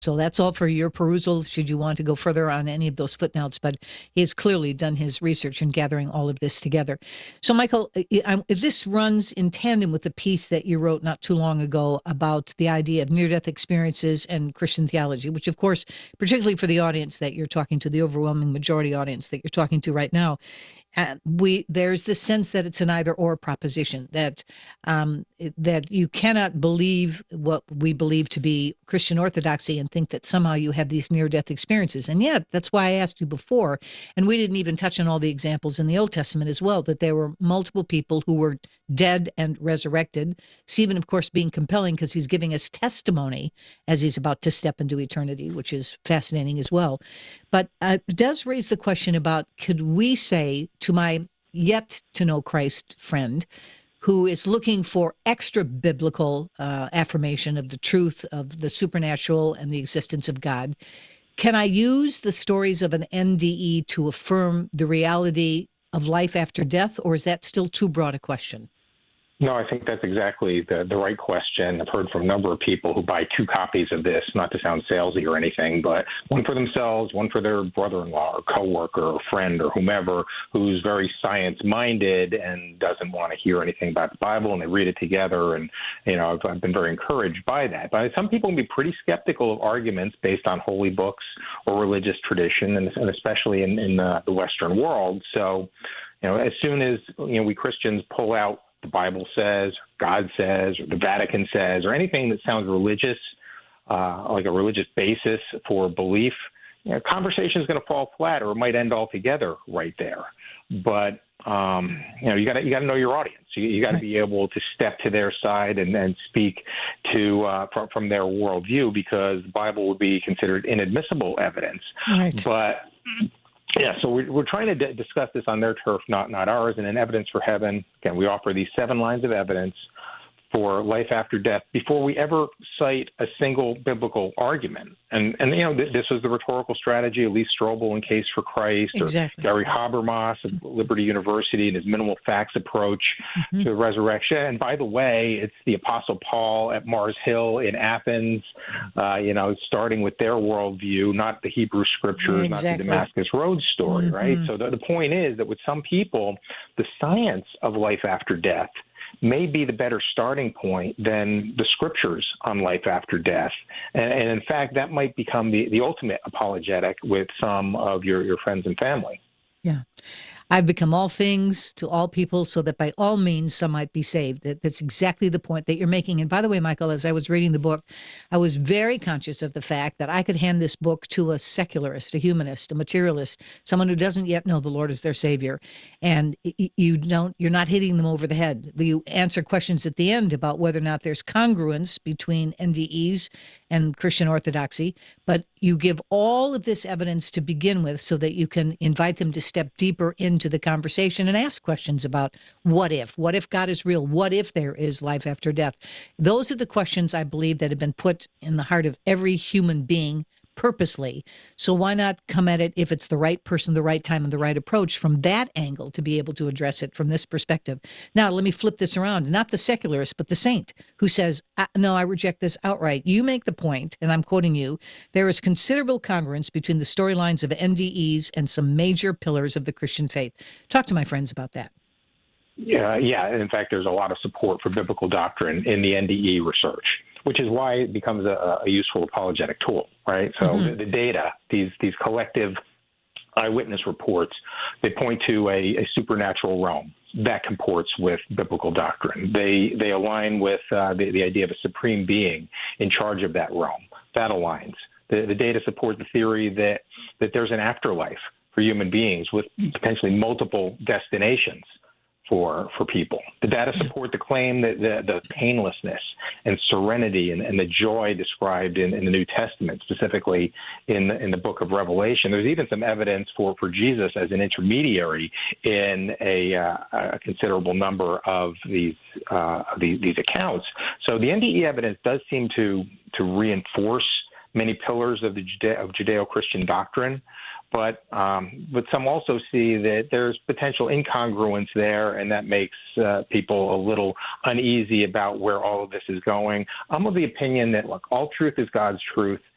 So that's all for your perusal, should you want to go further on any of those footnotes. But he has clearly done his research in gathering all of this together. So, Michael, this runs in tandem with the piece that you wrote not too long ago about the idea of near-death experiences and Christian theology, which, of course, particularly for the audience that you're talking to, the overwhelming majority audience that you're talking to right now, there's this sense that it's an either or proposition, that that you cannot believe what we believe to be Christian orthodoxy and think that somehow you have these near-death experiences. And yet, that's why I asked you before, and we didn't even touch on all the examples in the Old Testament as well, that there were multiple people who were dead and resurrected. Stephen, of course, being compelling because he's giving us testimony as he's about to step into eternity, which is fascinating as well. But it does raise the question about, could we say to my yet to know Christ friend who is looking for extra biblical affirmation of the truth of the supernatural and the existence of God, can I use the stories of an NDE to affirm the reality of life after death, or is that still too broad a question? No, I think that's exactly the right question. I've heard from a number of people who buy 2 copies of this, not to sound salesy or anything, but one for themselves, one for their brother-in-law or coworker or friend or whomever who's very science-minded and doesn't want to hear anything about the Bible, and they read it together. And, I've been very encouraged by that. But some people can be pretty skeptical of arguments based on holy books or religious tradition, and especially in the Western world. So, as soon as, we Christians pull out the Bible says, God says, or the Vatican says, or anything that sounds religious, like a religious basis for belief, conversation is going to fall flat, or it might end altogether right there. But you got to know your audience. You got to be able to step to their side and speak to from their worldview, because the Bible would be considered inadmissible evidence. Right. But yeah, so we're trying to discuss this on their turf, not ours. And in Evidence for Heaven, again, we offer these 7 lines of evidence for life after death before we ever cite a single biblical argument. And this was the rhetorical strategy of Lee Strobel in Case for Christ, exactly. or Gary Habermas of Liberty University and his minimal facts approach to the resurrection. And by the way, it's the Apostle Paul at Mars Hill in Athens, starting with their worldview, not the Hebrew Scriptures, not the Damascus Road story, right? So the point is that with some people, the science of life after death may be the better starting point than the Scriptures on life after death. And in fact, that might become the ultimate apologetic with some of your friends and family. Yeah. I've become all things to all people so that by all means some might be saved. That's exactly the point that you're making. And by the way, Michael, as I was reading the book, I was very conscious of the fact that I could hand this book to a secularist, a humanist, a materialist, someone who doesn't yet know the Lord as their Savior. And you're not hitting them over the head. You answer questions at the end about whether or not there's congruence between NDEs and Christian orthodoxy, but you give all of this evidence to begin with so that you can invite them to step deeper into the conversation and ask questions about what if God is real? What if there is life after death? Those are the questions I believe that have been put in the heart of every human being purposely. So why not come at it, if it's the right person, the right time, and the right approach, from that angle to be able to address it from this perspective? Now, let me flip this around. Not the secularist, but the saint who says, no, I reject this outright. You make the point, and I'm quoting you, there is considerable congruence between the storylines of NDEs and some major pillars of the Christian faith. Talk to my friends about that. Yeah. In fact, there's a lot of support for biblical doctrine in the NDE research, which is why it becomes a useful apologetic tool, right? So the data, these collective eyewitness reports, they point to a supernatural realm that comports with biblical doctrine. They align with the idea of a supreme being in charge of that realm. That aligns. The data support the theory that there's an afterlife for human beings with potentially multiple destinations for people. The data support the claim that the painlessness and serenity and the joy described in the New Testament, specifically in the book of Revelation. There's even some evidence for Jesus as an intermediary in a considerable number of these accounts. So the NDE evidence does seem to reinforce many pillars of Judeo-Christian doctrine. But some also see that there's potential incongruence there, and that makes people a little uneasy about where all of this is going. I'm of the opinion that, look, all truth is God's truth.